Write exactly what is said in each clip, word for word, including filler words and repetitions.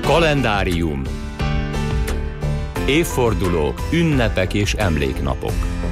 Kalendárium. Évfordulók, ünnepek és emléknapok.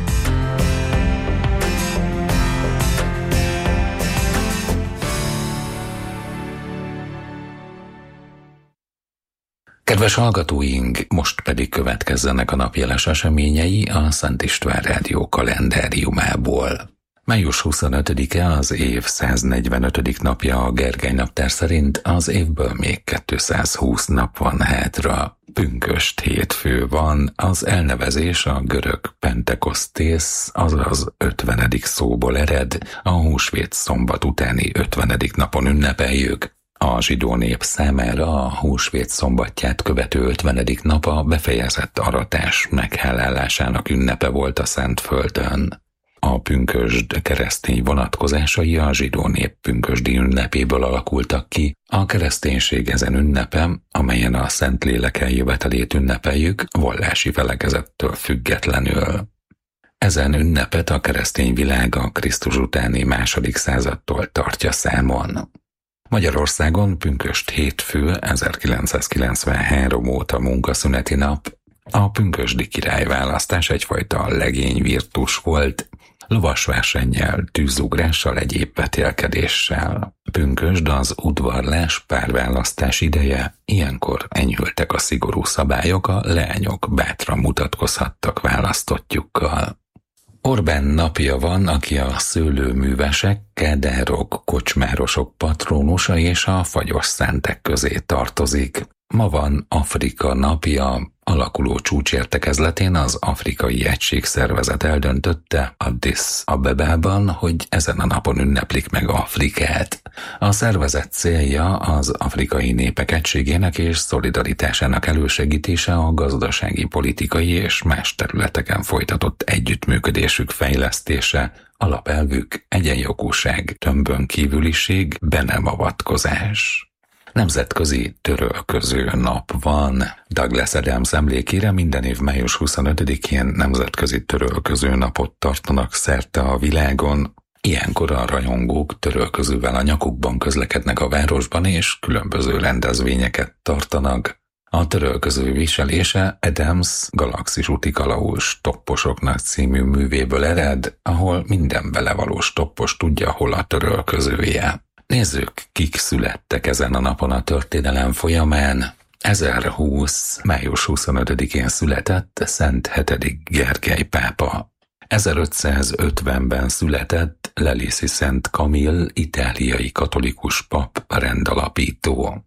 Kedves hallgatóink, most pedig következzenek a napjeles eseményei a Szent István Rádió kalendáriumából. május huszonötödike az év száznegyvenötödik napja a Gergely naptár szerint, az évből még kétszázhúsz nap van hátra. Pünkösd hétfő van, az elnevezés a görög Pentekosztész, azaz ötvenedik szóból ered, a húsvét szombat utáni ötvenedik napon ünnepeljük. A zsidó nép számára a húsvét szombatját követő ötvenedik nap a befejezett aratás meghálálásának ünnepe volt a Szentföldön. A pünkösd keresztény vonatkozásai a zsidó nép pünkösdi ünnepéből alakultak ki. A kereszténység ezen ünnepe, amelyen a Szentlélek eljövetelét ünnepeljük, vallási felekezettől függetlenül. Ezen ünnepet a keresztény világ a Krisztus utáni második századtól tartja számon. Magyarországon pünkösd hétfő ezerkilencszázkilencvenhárom óta munkaszüneti nap. A pünkösdi királyválasztás egyfajta legényvirtus volt, lovasversennyel, tűzugrással, egyéb vetélkedéssel. Pünkösd az udvarlás párválasztás ideje, ilyenkor enyhültek a szigorú szabályok, a leányok bátran mutatkozhattak választottjukkal. Orbán napja van, aki a szőlőművesek, kádárok, kocsmárosok patrónusa és a fagyos szentek közé tartozik. Ma van Afrika napja. Alakuló csúcsértekezletén az Afrikai Egységszervezet eldöntötte Addis Abebában, hogy ezen a napon ünneplik meg Afrikát. A szervezet célja az afrikai népek egységének és szolidaritásának elősegítése, a gazdasági, politikai és más területeken folytatott együttműködésük fejlesztése, alapelvük egyenjogúság, tömbön kívüliség, be nem avatkozás. Nemzetközi törölköző nap van. Douglas Adams emlékére minden év május huszonötödikén nemzetközi törölköző napot tartanak szerte a világon. Ilyenkor a rajongók törölközővel a nyakukban közlekednek a városban és különböző rendezvényeket tartanak. A törölköző viselése Adams Galaxis úti kalauz topposoknak című művéből ered, ahol minden belevaló toppos tudja, hol a törölközője. Nézzük, kik születtek ezen a napon a történelem folyamán. ezerhúsz. május huszonötödikén született Szent hetedik Gergely pápa. ezerötszázötvenben született Lelisi Szent Kamil itáliai katolikus pap rendalapító.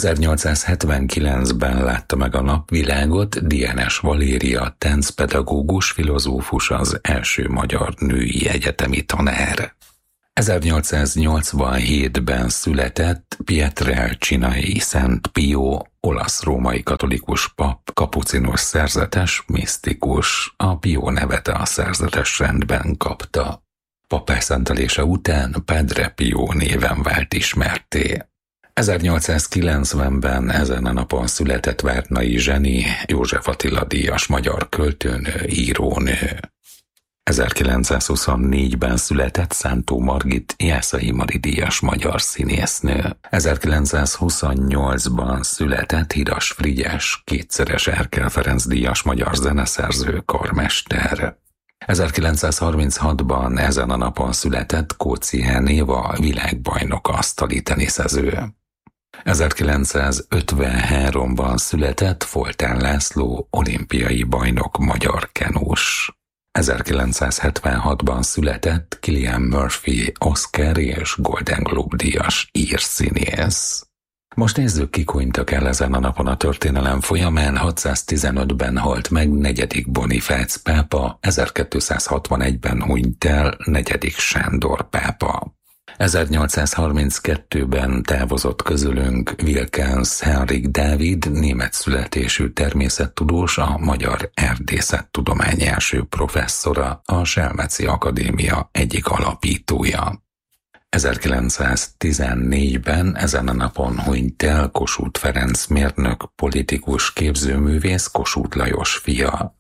ezernyolcszázhetvenkilencben látta meg a napvilágot Dienes Valéria táncpedagógus filozófus, az első magyar női egyetemi tanár. ezernyolcszáznyolcvanhétben született Pietrelcinai Szent Pio, olasz-római katolikus pap, kapucinus szerzetes, misztikus. A Pio nevet a szerzetes rendben kapta. Papászentelése után Padre Pio néven vált ismertté. ezernyolcszázkilencvenben ezen a napon született Várnai Zseni, József Attila díjas magyar költőnő, írónő. ezerkilencszázhuszonnégyben született Szántó Margit, Jászai Mari díjas magyar színésznő. ezerkilencszázhuszonnyolcban született Hiras Frigyes, kétszeres Erkel Ferenc díjas magyar zeneszerző, karmester. ezerkilencszázharminchatban ezen a napon született Kóczi Éva, világbajnok asztali teniszező. ezerkilencszázötvenháromban született Foltán László, olimpiai bajnok, magyar kenus. ezerkilencszázhetvenhatban született Cillian Murphy, Oscar és Golden Globe díjas ír színész. Most nézzük, kik hunytak el ezen a napon a történelem folyamán. hatszáztizenötben halt meg negyedik Bonifác pápa, ezerkétszázhatvanegyben hunyt el negyedik Sándor pápa. ezernyolcszázharminckettőben távozott közülünk Wilkens Henrik Dávid, német születésű természettudós, a Magyar Erdészettudomány első professzora, a Selmeci Akadémia egyik alapítója. ezerkilencszáztizennégyben ezen a napon hunyt el Kossuth Ferenc mérnök, politikus, képzőművész, Kossuth Lajos fia.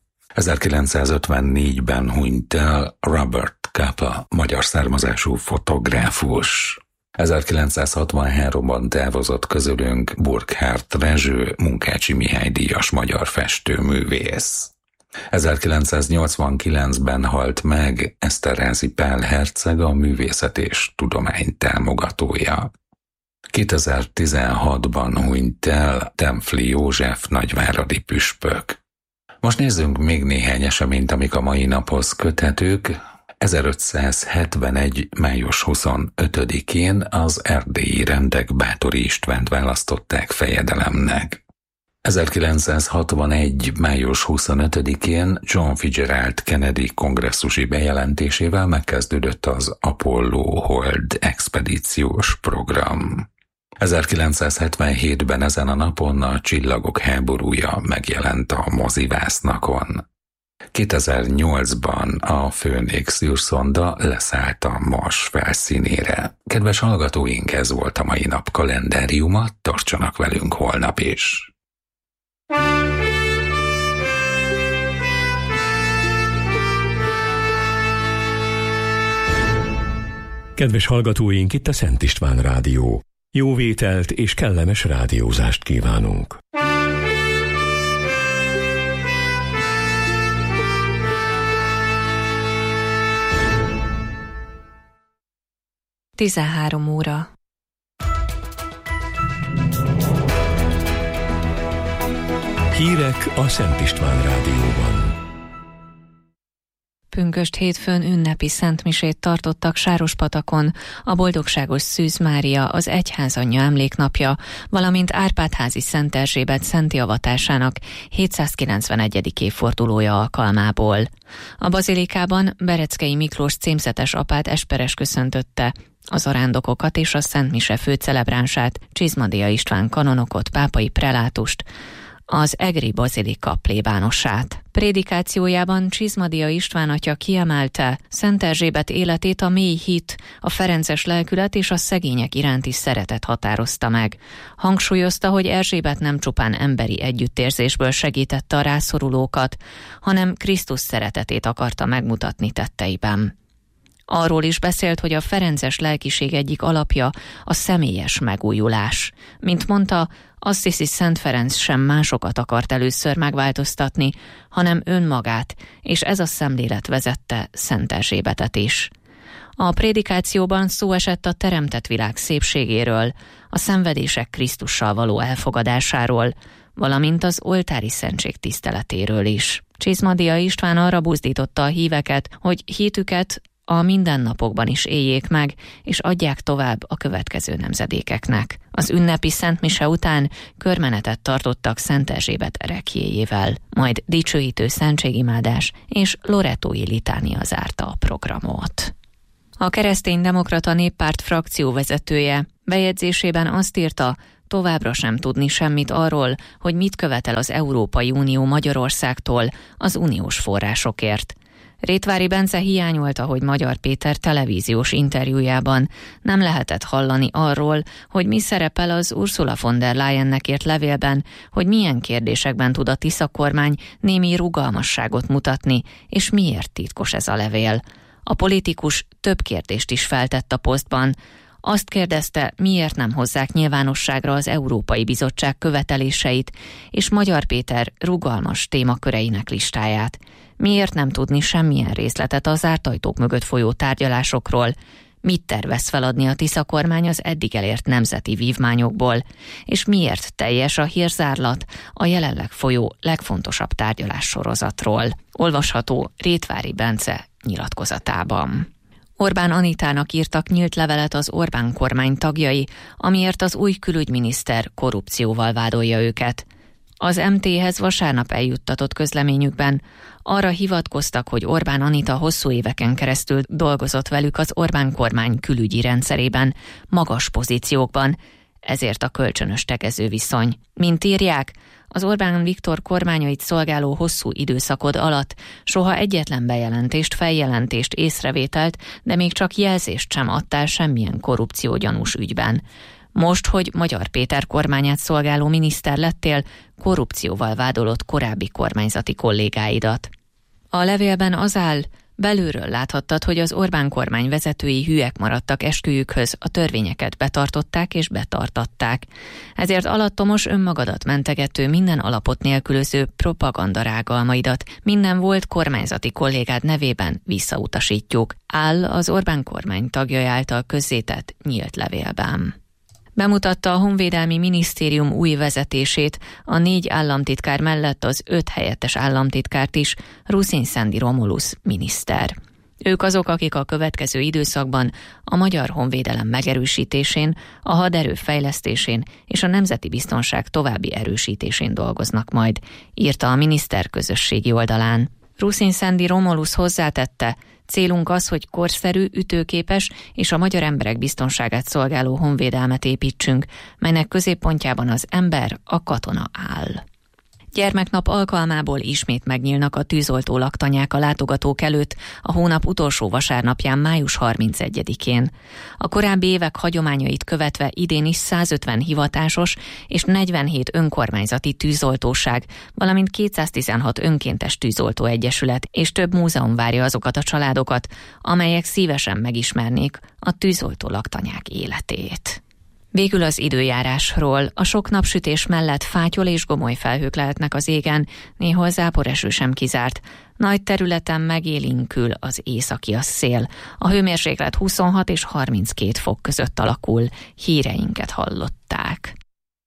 ezerkilencszázötvennégyben hunyt el Robert Capa, magyar származású fotográfus. ezerkilencszázhatvanháromban távozott közülünk Burkhardt Rezső, Munkácsi Mihály díjas magyar festőművész. ezerkilencszáznyolcvankilencben halt meg Esterházy Pál herceg, a művészet és tudomány támogatója. kétezer-tizenhatban hunyt el Templi József nagyváradi püspök. Most nézzünk még néhány eseményt, amik a mai naphoz köthetők. ezerötszázhetvenegy. május huszonötödikén az erdélyi rendek Báthory Istvánt választották fejedelemnek. ezerkilencszázhatvanegy. május huszonötödikén John Fitzgerald Kennedy kongresszusi bejelentésével megkezdődött az Apollo Hold expedíciós program. ezerkilencszázhetvenhétben ezen a napon a Csillagok háborúja megjelent a mozivásznakon. kétezer-nyolcban a Phoenix űrszonda leszállt a Mars felszínére. Kedves hallgatóink, ez volt a mai nap kalendáriuma, tartsanak velünk holnap is! Kedves hallgatóink, itt a Szent István Rádió. Jó vételt és kellemes rádiózást kívánunk! tizenhárom óra. Hírek a Szent István Rádióban. Pünkösd hétfőn ünnepi szentmisét tartottak Sárospatakon, a Boldogságos Szűz Mária, az Egyházanyja emléknapja, valamint Árpád-házi Szent Erzsébet szenti avatásának hétszázkilencvenegyedik évfordulója alkalmából. A bazilikában Bereckei Miklós címzetes apát esperes köszöntötte az arándokokat és a szentmise főcelebránsát, Csizmadia István kanonokot, pápai prelátust, az egri bazilika plébánosát. Prédikációjában Csizmadia István atya kiemelte Szent Erzsébet életét a mély hit, a ferences lelkület és a szegények iránti szeretet határozta meg. Hangsúlyozta, hogy Erzsébet nem csupán emberi együttérzésből segítette a rászorulókat, hanem Krisztus szeretetét akarta megmutatni tetteiben. Arról is beszélt, hogy a ferences lelkiség egyik alapja a személyes megújulás. Mint mondta, Assisi Szent Ferenc sem másokat akart először megváltoztatni, hanem önmagát, és ez a szemlélet vezette Szent Erzsébetet is. A prédikációban szó esett a teremtett világ szépségéről, a szenvedések Krisztussal való elfogadásáról, valamint az oltári szentség tiszteletéről is. Csizmadia István arra buzdította a híveket, hogy hitüket a mindennapokban is éljék meg, és adják tovább a következő nemzedékeknek. Az ünnepi szentmise után körmenetet tartottak Szent Erzsébet rekjéjével, majd dicsőítő szentségimádás és loretói litánia zárta a programot. A Kereszténydemokrata Néppárt frakcióvezetője bejegyzésében azt írta, továbbra sem tudni semmit arról, hogy mit követel az Európai Unió Magyarországtól az uniós forrásokért. Rétvári Bence hiányolta, hogy Magyar Péter televíziós interjújában nem lehetett hallani arról, hogy mi szerepel az Ursula von der Leyennek írt levélben, hogy milyen kérdésekben tud a Tisza kormány némi rugalmasságot mutatni, és miért titkos ez a levél. A politikus több kérdést is feltett a posztban. Azt kérdezte, miért nem hozzák nyilvánosságra az Európai Bizottság követeléseit és Magyar Péter rugalmas témaköreinek listáját. Miért nem tudni semmilyen részletet az zárt ajtók mögött folyó tárgyalásokról, mit tervez feladni a Tisza kormány az eddig elért nemzeti vívmányokból, és miért teljes a hírzárlat a jelenleg folyó legfontosabb tárgyalássorozatról. Olvasható Rétvári Bence nyilatkozatában. Orbán Anitának írtak nyílt levelet az Orbán kormány tagjai, amiért az új külügyminiszter korrupcióval vádolja őket. Az em té-hez vasárnap eljuttatott közleményükben arra hivatkoztak, hogy Orbán Anita hosszú éveken keresztül dolgozott velük az Orbán kormány külügyi rendszerében, magas pozíciókban, ezért a kölcsönös tegező viszony. Mint írják, az Orbán Viktor kormányait szolgáló hosszú időszakod alatt soha egyetlen bejelentést, feljelentést, észrevételt, de még csak jelzést sem adtál semmilyen korrupciógyanús ügyben. Most, hogy Magyar Péter kormányát szolgáló miniszter lettél, korrupcióval vádolott korábbi kormányzati kollégáidat. A levélben az áll, Belülről láthattad, hogy az Orbán kormány vezetői hülyek maradtak esküjükhöz, a törvényeket betartották és betartatták. Ezért alattomos önmagadat mentegető, minden alapot nélkülöző propaganda rágalmaidat minden volt kormányzati kollégád nevében visszautasítjuk, áll az Orbán kormány tagjai által közzétett nyílt levélben. Bemutatta a Honvédelmi Minisztérium új vezetését, a négy államtitkár mellett az öt helyettes államtitkárt is, Rusin Szendi Romulusz miniszter. Ők azok, akik a következő időszakban a magyar honvédelem megerősítésén, a haderő fejlesztésén és a nemzeti biztonság további erősítésén dolgoznak majd, írta a miniszter közösségi oldalán. Rusin Szendi Romulusz hozzátette, célunk az, hogy korszerű, ütőképes és a magyar emberek biztonságát szolgáló honvédelmet építsünk, melynek középpontjában az ember, a katona áll. Gyermeknap alkalmából ismét megnyílnak a tűzoltó laktanyák a látogatók előtt a hónap utolsó vasárnapján, május harmincegyedikén. A korábbi évek hagyományait követve idén is százötven hivatásos és negyvenhét önkormányzati tűzoltóság, valamint kétszáztizenhat önkéntes tűzoltóegyesület és több múzeum várja azokat a családokat, amelyek szívesen megismernék a tűzoltó laktanyák életét. Végül az időjárásról. A sok napsütés mellett fátyol és gomoly felhők lehetnek az égen, néhol záporeső sem kizárt. Nagy területen megélénkül az északi szél. A hőmérséklet huszonhat és harminckét fok között alakul. Híreinket hallották.